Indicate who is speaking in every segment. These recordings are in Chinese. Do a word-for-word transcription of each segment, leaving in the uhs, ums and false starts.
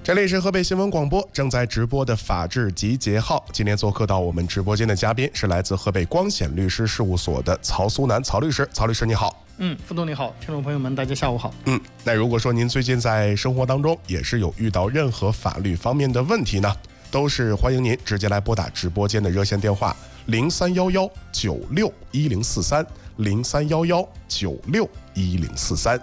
Speaker 1: 这里是河北新闻广播正在直播的法治集结号。今天做客到我们直播间的嘉宾是来自河北光显律师事务所的曹苏南曹律师。曹律师你好。
Speaker 2: 嗯，副总你好，听众朋友们大家下午好。
Speaker 1: 嗯，那如果说您最近在生活当中也是有遇到任何法律方面的问题呢，都是欢迎您直接来拨打直播间的热线电话零三幺幺九六一零四三零三幺幺九六一零四三。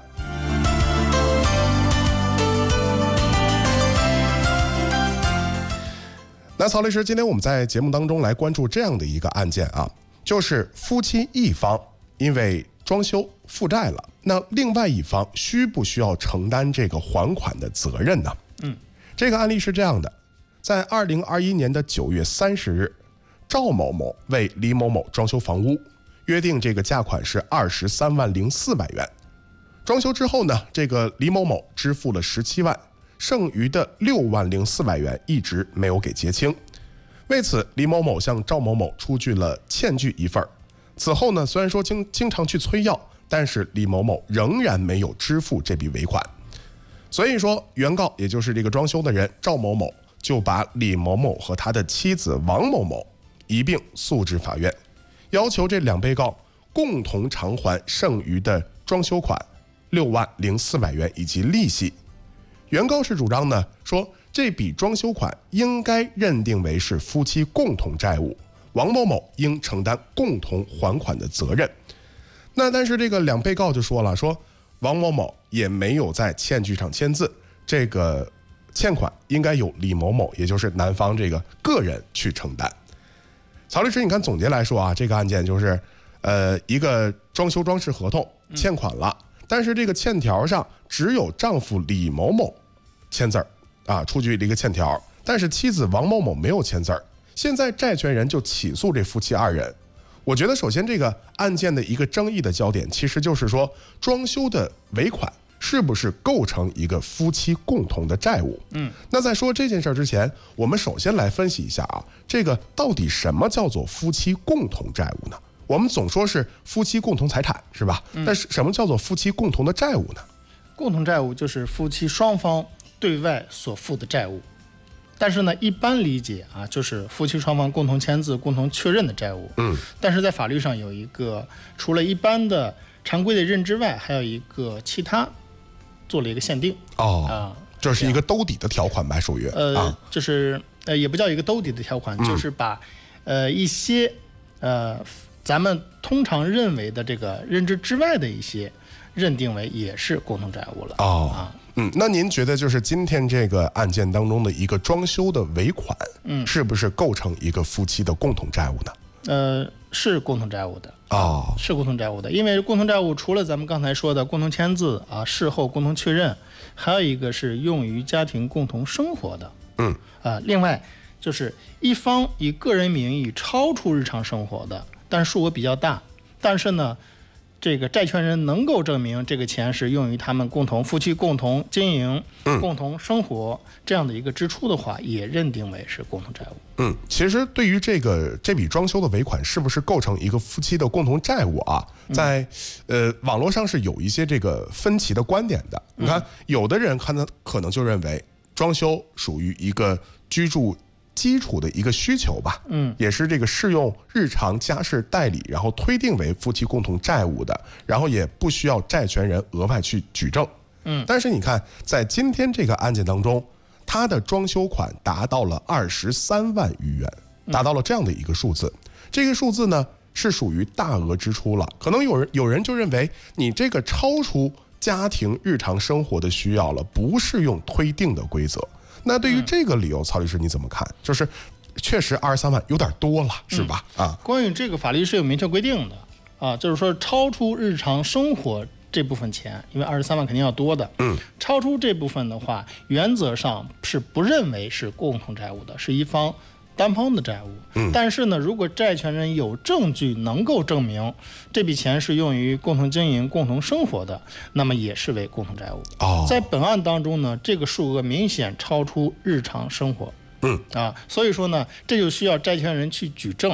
Speaker 1: 那曹律师，今天我们在节目当中来关注这样的一个案件啊，就是夫妻一方因为装修负债了，那另外一方需不需要承担这个还款的责任呢？
Speaker 2: 嗯，
Speaker 1: 这个案例是这样的，在二零二一年的九月三十日，赵某某为李某某装修房屋，约定这个价款是二十三万零四百元。装修之后呢，这个李某某支付了十七万。剩余的六万零四百元一直没有给结清，为此李某某向赵某某出具了欠据一份。此后呢，虽然说经经常去催要，但是李某某仍然没有支付这笔尾款。所以说，原告也就是这个装修的人赵某某就把李某某和他的妻子王某某一并诉至法院，要求这两被告共同偿还剩余的装修款六万零四百元以及利息。原告是主张呢，说这笔装修款应该认定为是夫妻共同债务，王某某应承担共同还款的责任。那但是这个两被告就说了，说王某某也没有在欠据上签字，这个欠款应该由李某某，也就是男方这个个人去承担。曹律师，你看总结来说啊，这个案件就是呃一个装修装饰合同欠款了。但是这个欠条上只有丈夫李某某签字儿啊，出具了一个欠条，但是妻子王某某没有签字儿。现在债权人就起诉这夫妻二人。我觉得首先这个案件的一个争议的焦点，其实就是说装修的尾款是不是构成一个夫妻共同的债务？嗯，那在说这件事之前，我们首先来分析一下啊，这个到底什么叫做夫妻共同债务呢？我们总说是夫妻共同财产，是吧？但是什么叫做夫妻共同的债务呢？
Speaker 2: 共同债务就是夫妻双方对外所负的债务，但是呢，一般理解啊，就是夫妻双方共同签字、共同确认的债务。嗯，但是在法律上有一个，除了一般的常规的认知外，还有一个其他，做了一个限定。哦，啊，
Speaker 1: 这是一个兜底的条款吧，属于
Speaker 2: 呃，啊、就是呃，也不叫一个兜底的条款，嗯、就是把呃一些呃。咱们通常认为的这个认知之外的一些，认定为也是共同债务了。哦，啊，
Speaker 1: 嗯，那您觉得就是今天这个案件当中的一个装修的尾款，嗯，是不是构成一个夫妻的共同债务呢？
Speaker 2: 呃，是共同债务的。哦，是共同债务的，因为共同债务除了咱们刚才说的共同签字啊，事后共同确认，还有一个是用于家庭共同生活的。嗯，啊，另外就是一方以个人名义超出日常生活的。但是数额比较大，但是呢，这个债权人能够证明这个钱是用于他们共同夫妻共同经营、嗯、共同生活这样的一个支出的话，也认定为是共同债务。
Speaker 1: 嗯，其实对于这个这笔装修的尾款是不是构成一个夫妻的共同债务啊，在呃网络上是有一些这个分歧的观点的。你看，有的人看他可能就认为装修属于一个居住基础的一个需求吧，嗯，也是这个适用日常家事代理，然后推定为夫妻共同债务的，然后也不需要债权人额外去举证，嗯。但是你看，在今天这个案件当中，他的装修款达到了二十三万余元，达到了这样的一个数字，嗯、这个数字呢是属于大额支出了。可能有人有人就认为你这个超出家庭日常生活的需要了，不适用推定的规则。那对于这个理由，曹律师你怎么看？就是确实二十三万有点多了，是吧？
Speaker 2: 嗯、啊，关于这个法律是有明确规定的啊，就是说超出日常生活这部分钱，因为二十三万肯定要多的，嗯，超出这部分的话，原则上是不认为是共同债务的，是一方单方的债务。嗯，但是呢，如果债权人有证据能够证明这笔钱是用于共同经营、共同生活的，那么也是为共同债务。哦，在本案当中呢，这个数额明显超出日常生活。嗯啊，所以说呢，这就需要债权人去举证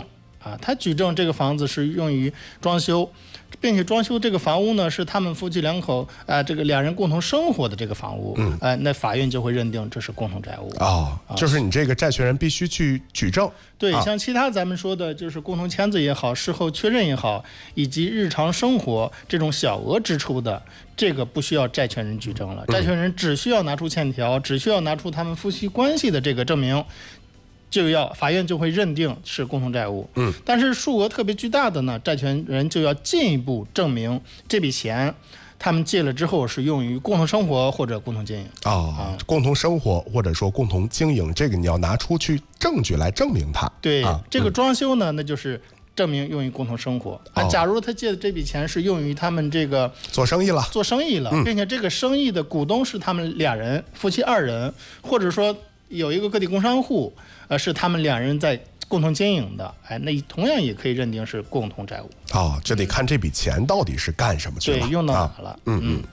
Speaker 2: 啊，他举证这个房子是用于装修，并且装修这个房屋呢是他们夫妻两口啊、呃、这个两人共同生活的这个房屋，嗯，哎、呃，那法院就会认定这是共同债务
Speaker 1: 哦，啊、就是你这个债权人必须去举证。
Speaker 2: 对，像其他咱们说的，就是共同签字也好，事后确认也好，以及日常生活这种小额支出的，这个不需要债权人举证了，债权人只需要拿出欠条，只需要拿出他们夫妻关系的这个证明，就要法院就会认定是共同债务。嗯，但是数额特别巨大的呢，债权人就要进一步证明这笔钱他们借了之后是用于共同生活或者共同经营
Speaker 1: 啊、哦，共同生活或者说共同经营，这个你要拿出去证据来证明它。
Speaker 2: 对，
Speaker 1: 啊、
Speaker 2: 这个装修呢，嗯、那就是证明用于共同生活啊。假如他借的这笔钱是用于他们这个
Speaker 1: 做生意了，
Speaker 2: 做生意了，嗯、并且这个生意的股东是他们俩人，夫妻二人，或者说有一个个体工商户，呃，是他们两人在共同经营的，哎，那同样也可以认定是共同债务。
Speaker 1: 哦，这得看这笔钱到底是干什么去了，
Speaker 2: 对，用到哪了？啊、嗯嗯。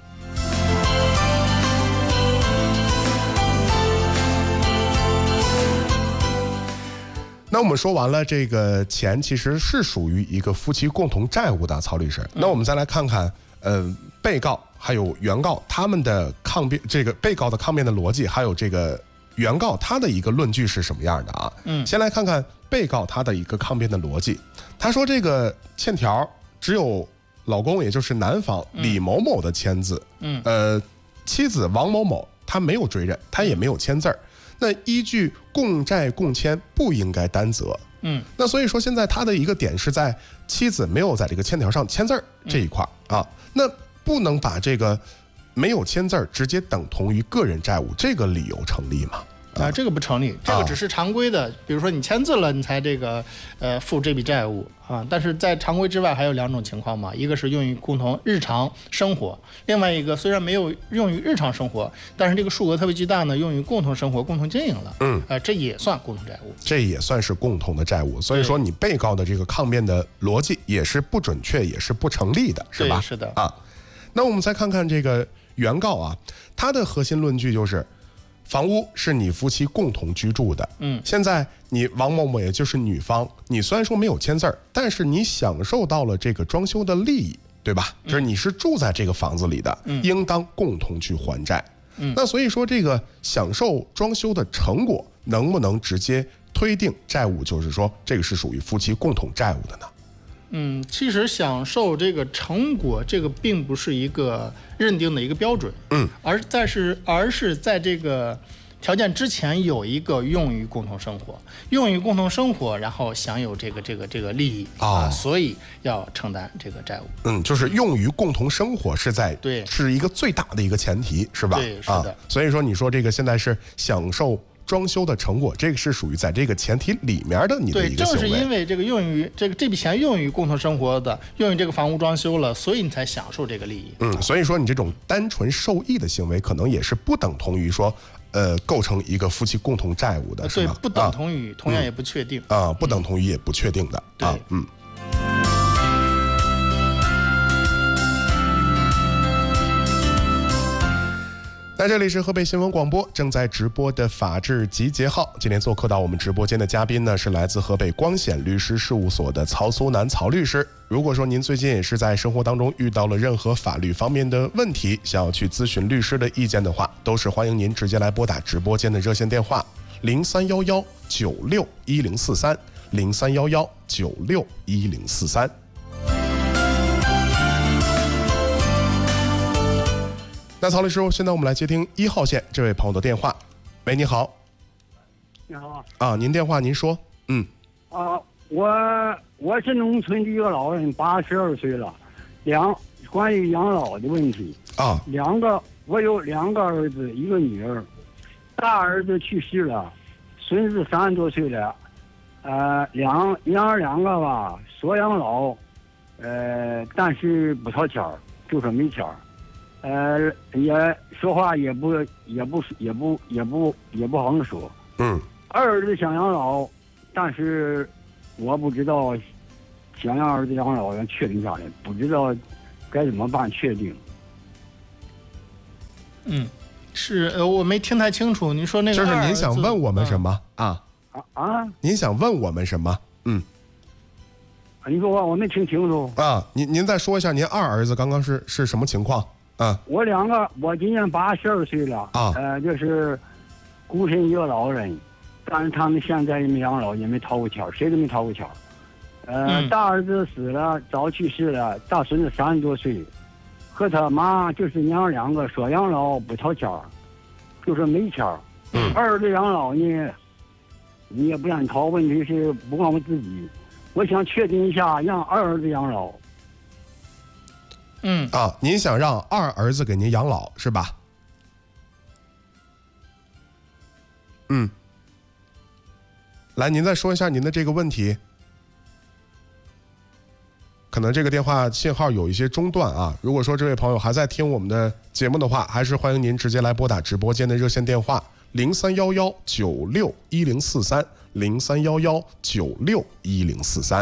Speaker 1: 那我们说完了，这个钱其实是属于一个夫妻共同债务的，曹律师。那我们再来看看，呃，被告还有原告他们的抗辩，这个被告的抗辩的逻辑，还有这个原告他的一个论据是什么样的啊？嗯，先来看看被告他的一个抗辩的逻辑。他说这个欠条只有老公，也就是男方李某某的签字，嗯，呃，妻子王某某他没有追认，他也没有签字儿。那依据共债共签不应该担责，嗯，那所以说现在他的一个点是在妻子没有在这个欠条上签字儿这一块啊，那不能把这个没有签字儿直接等同于个人债务，这个理由成立吗？
Speaker 2: 啊，这个不成立，这个只是常规的，比如说你签字了，你才这个呃付这笔债务啊。但是在常规之外还有两种情况嘛，一个是用于共同日常生活，另外一个虽然没有用于日常生活，但是这个数额特别巨大呢，用于共同生活、共同经营了，嗯，呃，这也算共同债务，
Speaker 1: 这也算是共同的债务。所以说你被告的这个抗辩的逻辑也是不准确，也是不成立的，是吧？
Speaker 2: 是的
Speaker 1: 啊。那我们再看看这个原告啊，他的核心论据就是。房屋是你夫妻共同居住的，嗯，现在你王某某也就是女方，你虽然说没有签字儿，但是你享受到了这个装修的利益，对吧？就是你是住在这个房子里的，嗯，应当共同去还债。嗯，那所以说这个享受装修的成果能不能直接推定债务，就是说这个是属于夫妻共同债务的呢？
Speaker 2: 嗯，其实享受这个成果，这个并不是一个认定的一个标准，嗯，而在是而是在这个条件之前有一个用于共同生活，用于共同生活，然后享有这个这个这个利益、哦、啊，所以要承担这个债务。
Speaker 1: 嗯，就是用于共同生活是在
Speaker 2: 对
Speaker 1: 是一个最大的一个前提，是吧？
Speaker 2: 对，是的、
Speaker 1: 啊。所以说你说这个现在是享受。装修的成果，这个是属于在这个前提里面的你的一个行为。
Speaker 2: 对，正是因为这个用于这个这笔钱用于共同生活的，用于这个房屋装修了，所以你才享受这个利益。
Speaker 1: 嗯，所以说你这种单纯受益的行为，可能也是不等同于说，呃，构成一个夫妻共同债务的，是吧？
Speaker 2: 对，不等同于，啊、同样也不确定。
Speaker 1: 啊，不等同于也不确定的。
Speaker 2: 嗯、
Speaker 1: 啊，嗯。那这里是河北新闻广播正在直播的法治集结号，今天做客到我们直播间的嘉宾呢是来自河北光显律师事务所的曹苏南曹律师。如果说您最近也是在生活当中遇到了任何法律方面的问题，想要去咨询律师的意见的话，都是欢迎您直接来拨打直播间的热线电话零三幺幺九六一零四三零三幺幺九六一零四三。那曹律师，现在我们来接听一号线这位朋友的电话。喂，你好。
Speaker 3: 你好。
Speaker 1: 啊，您电话您说。嗯。
Speaker 3: 啊，我我是农村的一个老人，八十二岁了，两关于养老的问题。
Speaker 1: 啊。
Speaker 3: 两个，我有两个儿子，一个女儿，大儿子去世了，孙子三十多岁了，呃，两娘儿两个吧，说养老，呃，但是不掏钱儿，就说没钱儿。呃，也说话也不也不也不也不也不好说。
Speaker 1: 嗯。
Speaker 3: 二儿子想养老，但是我不知道想让儿子养老要确定下来，不知道该怎么办确定。
Speaker 2: 嗯，是呃，我没听太清楚，您说那个
Speaker 1: 就是您想问我们什么、嗯、啊？
Speaker 3: 啊啊！
Speaker 1: 您想问我们什么？嗯。
Speaker 3: 你说话我没听清楚
Speaker 1: 啊。您您再说一下，您二儿子刚刚是是什么情况啊？
Speaker 3: 我两个，我今年八十二岁了
Speaker 1: 啊，
Speaker 3: 呃，就是孤身一个老人，但是他们现在也没养老，也没掏过钱，谁都没掏过钱。呃，
Speaker 2: 嗯、
Speaker 3: 大儿子死了，早去世了，大孙子三十多岁，和他妈就是娘两个说养老不掏钱，就说没钱。
Speaker 1: 嗯，
Speaker 3: 二儿子养老呢，你也不让掏，问题是不光我自己，我想确定一下让二儿子养老。
Speaker 2: 嗯
Speaker 1: 啊，您想让二儿子给您养老是吧？嗯，来，您再说一下您的这个问题。可能这个电话信号有一些中断啊。如果说这位朋友还在听我们的节目的话，还是欢迎您直接来拨打直播间的热线电话零三幺幺九六一零四三零三幺幺九六一零四三。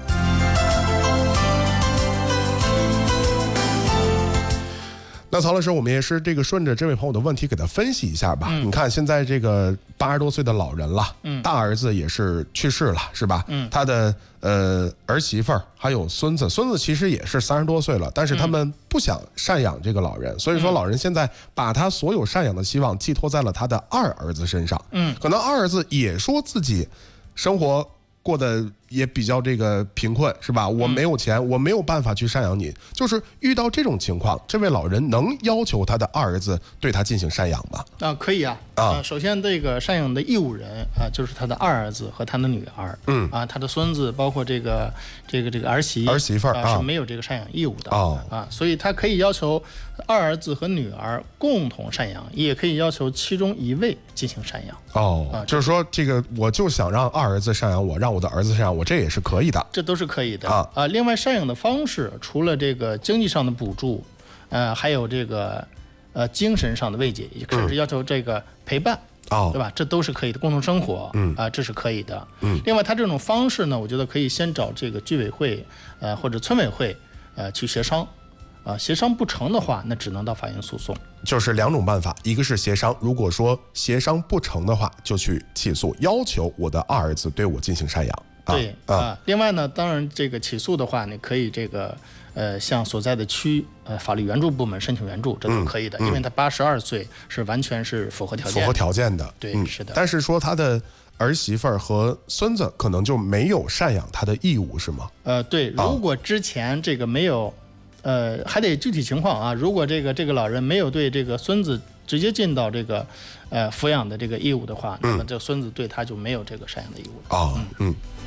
Speaker 1: 那曹老师，我们也是这个顺着这位朋友的问题给他分析一下吧。嗯、你看，现在这个八十多岁的老人了，嗯，大儿子也是去世了，是吧？嗯，他的呃儿媳妇儿还有孙子，孙子其实也是三十多岁了，但是他们不想赡养这个老人，嗯、所以说老人现在把他所有赡养的希望寄托在了他的二儿子身上。嗯，可能二儿子也说自己生活过得也比较这个贫困，是吧？我没有钱，我没有办法去赡养你。就是遇到这种情况，这位老人能要求他的二儿子对他进行赡养吗？
Speaker 2: 啊，可以啊。啊，首先这个赡养的义务人啊，就是他的二儿子和他的女儿。嗯。啊，他的孙子，包括这个这个这个儿媳
Speaker 1: 儿媳妇儿
Speaker 2: 啊，是没有这个赡养义务的。哦。啊，所以他可以要求二儿子和女儿共同赡养，也可以要求其中一位进行赡养。
Speaker 1: 哦。啊，就是说这个，我就想让二儿子赡养我，让我的儿子赡养我，这也是可以的。
Speaker 2: 这都是可以的啊啊！另外，赡养的方式除了这个经济上的补助，呃，还有这个呃精神上的慰藉，甚至要求这个陪伴，哦，对吧？这都是可以的，共同生活，嗯啊，这是可以的。嗯。另外，他这种方式呢，我觉得可以先找这个居委会，呃，或者村委会，呃，去协商。啊，协商不成的话，那只能到法院诉讼。
Speaker 1: 就是两种办法，一个是协商，如果说协商不成的话，就去起诉，要求我的二儿子对我进行赡养。
Speaker 2: 对啊，啊，另外呢，当然这个起诉的话，你可以这个呃向所在的区呃法律援助部门申请援助，这都可以的，嗯嗯、因为他八十二岁是完全是符合条件，
Speaker 1: 符合条件的。
Speaker 2: 对，
Speaker 1: 嗯、
Speaker 2: 是的。
Speaker 1: 但是说他的儿媳妇儿和孙子可能就没有赡养他的义务，是吗？
Speaker 2: 呃，对，如果之前这个没有。呃，还得具体情况啊。如果这个这个老人没有对这个孙子直接尽到这个呃抚养的这个义务的话，那么这孙子对他就没有这个赡养的义务了。
Speaker 1: 哦，嗯。嗯